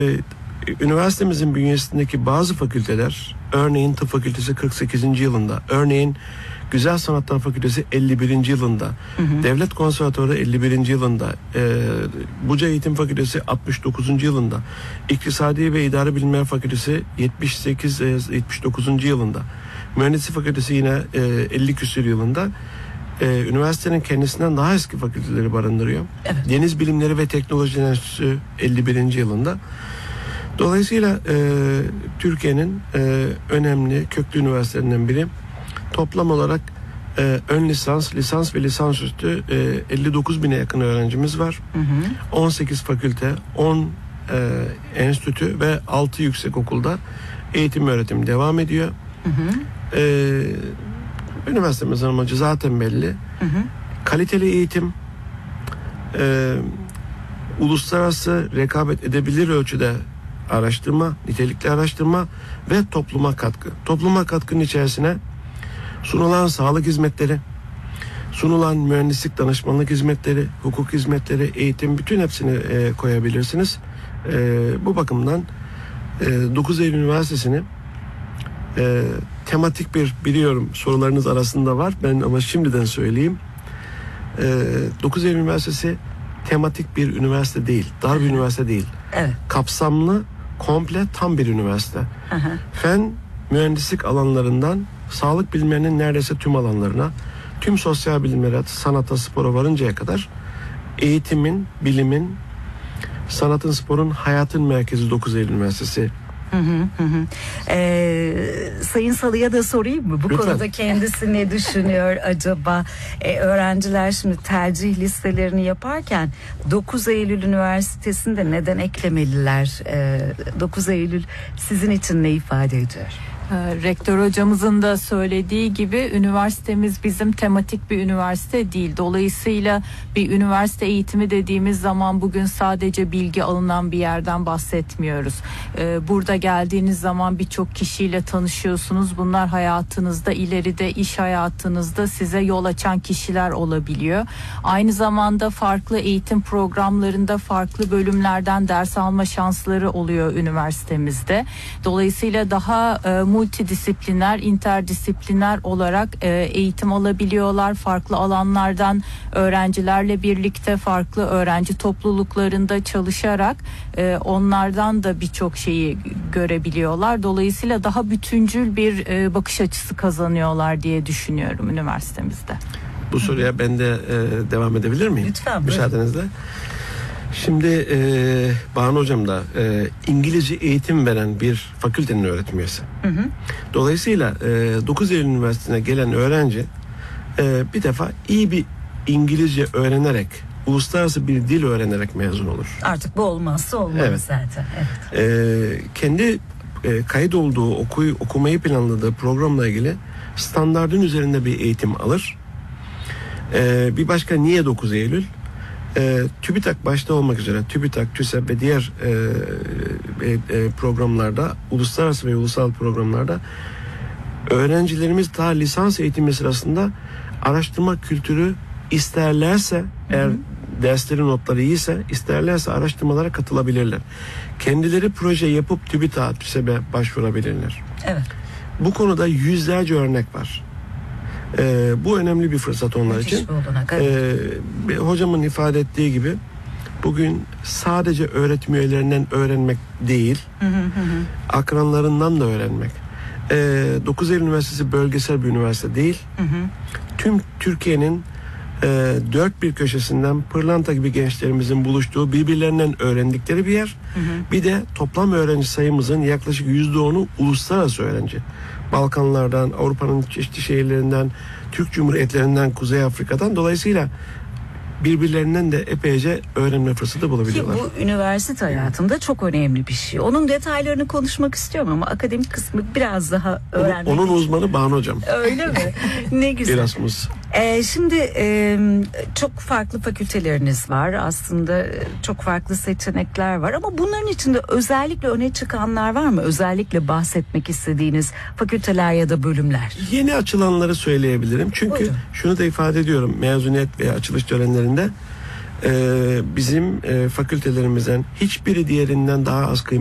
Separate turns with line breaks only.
Üniversitemizin bünyesindeki bazı fakülteler, örneğin Tıp Fakültesi 48. yılında, örneğin Güzel Sanatlar Fakültesi 51. yılında, Devlet Konservatuarı 51. yılında, Buca Eğitim Fakültesi 69. yılında, İktisadi ve İdari Bilimler Fakültesi 78-79. yılında, Mühendislik Fakültesi yine 50 küsur yılında, üniversitenin kendisinden daha eski fakülteleri barındırıyor.
Evet.
Deniz Bilimleri ve Teknoloji Enstitüsü 51. yılında. Dolayısıyla Türkiye'nin önemli köklü üniversitelerinden biri. Toplam olarak ön lisans, lisans ve lisansüstü 59 bine yakın öğrencimiz var. 18 fakülte, 10 enstitü ve 6 yüksekokulda eğitim öğretim devam ediyor. Üniversitemizin amacı zaten belli. Kaliteli eğitim, uluslararası rekabet edebilir ölçüde araştırma, nitelikli araştırma ve topluma katkı. Topluma katkının içerisine sunulan sağlık hizmetleri, sunulan mühendislik danışmanlık hizmetleri, hukuk hizmetleri, eğitim, bütün hepsini koyabilirsiniz. Bu bakımdan 9 Eylül Üniversitesi'ni tematik biliyorum sorularınız arasında var. Ben ama şimdiden söyleyeyim. 9 Eylül Üniversitesi tematik bir üniversite değil. Dar bir üniversite değil.
Evet.
Kapsamlı, komple tam bir üniversite. Fen, mühendislik alanlarından sağlık bilimlerinin neredeyse tüm alanlarına, tüm sosyal bilimlere, sanata, spora varıncaya kadar eğitimin, bilimin, sanatın, sporun, hayatın merkezi 9 Eylül Üniversitesi.
Sayın Salı'ya da sorayım mı? Bu
Lütfen.
konuda kendisi ne düşünüyor acaba? Öğrenciler şimdi tercih listelerini yaparken 9 Eylül Üniversitesi'nde neden eklemeliler? 9 Eylül sizin için ne ifade ediyor?
Rektör hocamızın da söylediği gibi üniversitemiz bizim tematik bir üniversite değil. Dolayısıyla bir üniversite eğitimi dediğimiz zaman bugün sadece bilgi alınan bir yerden bahsetmiyoruz. Burada geldiğiniz zaman birçok kişiyle tanışıyorsunuz. Bunlar hayatınızda, ileride iş hayatınızda size yol açan kişiler olabiliyor. Aynı zamanda farklı eğitim programlarında farklı bölümlerden ders alma şansları oluyor üniversitemizde. Dolayısıyla daha multidisipliner, interdisipliner olarak eğitim alabiliyorlar. Farklı alanlardan öğrencilerle birlikte farklı öğrenci topluluklarında çalışarak onlardan da birçok şeyi görebiliyorlar. Dolayısıyla daha bütüncül bir bakış açısı kazanıyorlar diye düşünüyorum üniversitemizde.
Bu soruya ben de devam edebilir miyim?
Lütfen.
Müsaadenizle. Şimdi Banu Hocam da İngilizce eğitim veren bir fakültenin öğretim üyesi. Dolayısıyla 9 Eylül Üniversitesi'ne gelen öğrenci bir defa iyi bir İngilizce öğrenerek, uluslararası bir dil öğrenerek mezun olur.
Artık bu olmazsa olmaz
Evet.
zaten. Evet.
Kendi kayıt olduğu, okumayı planladığı programla ilgili standardın üzerinde bir eğitim alır. Bir başka niye 9 Eylül? TÜBİTAK başta olmak üzere TÜBİTAK, TÜSEP ve diğer programlarda, uluslararası ve ulusal programlarda öğrencilerimiz daha lisans eğitimi sırasında araştırma kültürü isterlerse, eğer dersleri notları iyiyse, isterlerse araştırmalara katılabilirler. Kendileri proje yapıp TÜBİTAK, TÜSEP'e başvurabilirler.
Evet.
Bu konuda yüzlerce örnek var. Bu önemli bir fırsat onlar
Müthiş
için.
bir olanak,
Hocamın ifade ettiği gibi bugün sadece öğretim üyelerinden öğrenmek değil, akranlarından da öğrenmek. 9 Eylül Üniversitesi bölgesel bir üniversite değil. Tüm Türkiye'nin dört bir köşesinden pırlanta gibi gençlerimizin buluştuğu, birbirlerinden öğrendikleri bir yer. Bir de toplam öğrenci sayımızın yaklaşık %10'u uluslararası öğrenci. Balkanlardan, Avrupa'nın çeşitli şehirlerinden, Türk Cumhuriyetlerinden, Kuzey Afrika'dan, dolayısıyla birbirlerinden de epeyce öğrenme fırsatı
Ki
bulabiliyorlar.
bu üniversite hayatında çok önemli bir şey. Onun detaylarını konuşmak istiyorum ama akademik kısmı biraz daha öğrenmek.
Onun uzmanı Banu Hocam.
Öyle mi? Ne güzel.
Erasmus.
Şimdi çok farklı fakülteleriniz var. Aslında çok farklı seçenekler var ama bunların içinde özellikle öne çıkanlar var mı? Özellikle bahsetmek istediğiniz fakülteler ya da bölümler.
Yeni açılanları söyleyebilirim. Çünkü
Buyurun.
şunu da ifade ediyorum mezuniyet veya açılış törenlerinde. Bizim fakültelerimizden hiçbiri diğerinden daha az kıymetli